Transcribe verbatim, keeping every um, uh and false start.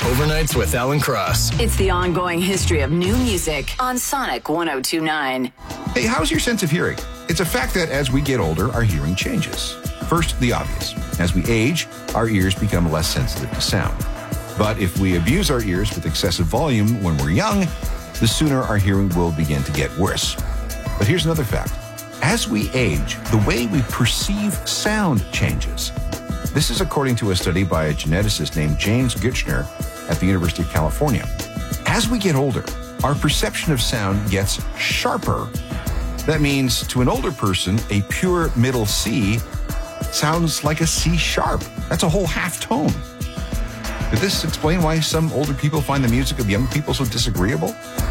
Overnights with Alan Cross. It's the ongoing history of new music on Sonic one oh two point nine. Hey, how's your sense of hearing? It's a fact that as we get older, our hearing changes. First, the obvious. As we age, our ears become less sensitive to sound. But if we abuse our ears with excessive volume when we're young, the sooner our hearing will begin to get worse. But here's another fact. As we age, the way we perceive sound changes. This is according to a study by a geneticist named James Gitchner at the University of California. As we get older, our perception of sound gets sharper. That means to an older person, a pure middle C sounds like a C sharp. That's a whole half tone. Did this explain why some older people find the music of young people so disagreeable?